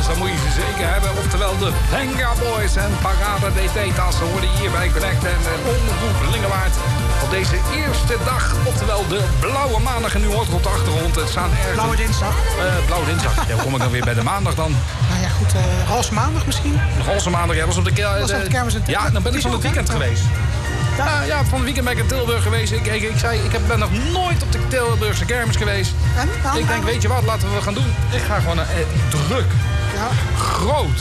Details, dan moet je ze zeker hebben. Oftewel de Venga Boys en Parade Details worden hier bij Connect en Omroep Lingewaard. Op deze eerste dag, oftewel de Blauwe Maandag. En nu hoort er op de achtergrond, het staan ergens... Blauwe Dinsdag. Blauwe Dinsdag. Ja, hoe kom ik dan weer bij de maandag dan? Nou ja, goed, Roze Maandag misschien. Roze Maandag, ja, dat was op de kermis. Ja, dan ben ik van het weekend geweest. Ja, van het weekend ben ik in Tilburg geweest. Ik ben nog nooit op de Tilburgse kermis geweest. En? Ik denk, weet je wat, laten we gaan doen. Ik ga gewoon naar druk. Ja. Groot.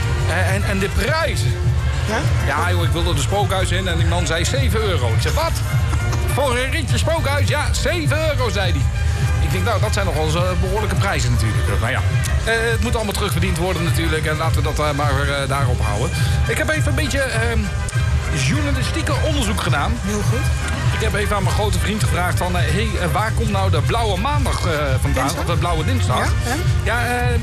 En de prijzen. Ja? Ja, joh, ik wilde de spookhuis in en die man zei 7 euro. Ik zeg, wat? Voor een ritje spookhuis? Ja, 7 euro, zei hij. Ik denk, nou, dat zijn nog wel eens behoorlijke prijzen natuurlijk. Nou ja, het moet allemaal terugverdiend worden natuurlijk. En laten we dat maar daarop houden. Ik heb even een beetje journalistieke onderzoek gedaan. Heel goed. Ik heb even aan mijn grote vriend gevraagd van... waar komt nou de Blauwe Maandag vandaan? Dinsdag? Of de Blauwe Dinsdag? Ja,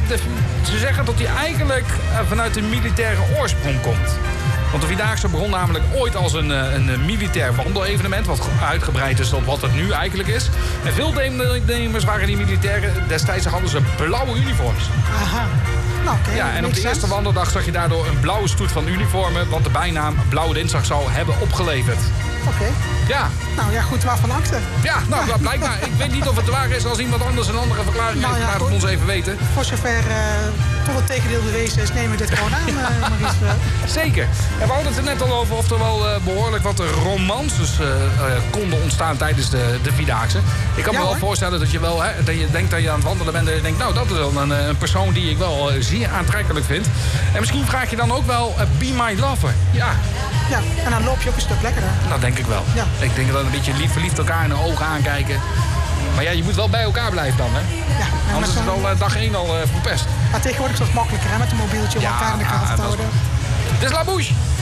ze zeggen dat die eigenlijk vanuit een militaire oorsprong komt. Want de Vierdaagse begon namelijk ooit als een militair wandelevenement... wat uitgebreid is op wat het nu eigenlijk is. En veel deelnemers waren die militairen. Destijds hadden ze blauwe uniforms. Aha. Nou, okay, ja, en op de eerste wandeldag zag je daardoor een blauwe stoet van uniformen... wat de bijnaam Blauwe Dinsdag zou hebben opgeleverd. Oké. Ja. Nou ja, goed, waarvan akte? Ja, nou, dat blijkt maar. Ik weet niet of het waar is als iemand anders een andere verklaring heeft. Laat het ons even weten. Voor zover tot het tegendeel bewezen is, nemen we dit gewoon aan, Maurice. Zeker. En we hadden het er net al over, oftewel behoorlijk wat romances konden ontstaan tijdens de Vierdaagse. Ik kan me wel voorstellen dat je wel, dat je denkt dat je aan het wandelen bent en je denkt, nou, dat is wel een persoon die ik wel zeer aantrekkelijk vind. En misschien vraag je dan ook wel, be my lover. Ja. Ja, en dan loop je ook een stuk lekkerder. Dat denk ik wel. Ja. Ik denk dat een beetje verliefd elkaar in de ogen aankijken. Maar ja, je moet wel bij elkaar blijven dan, hè? Ja. Anders is het al dag 1 al verpest. Maar tegenwoordig is dat makkelijker, hè? Met een mobieltje om elkaar in de gaten te houden. Dit is La Bouche.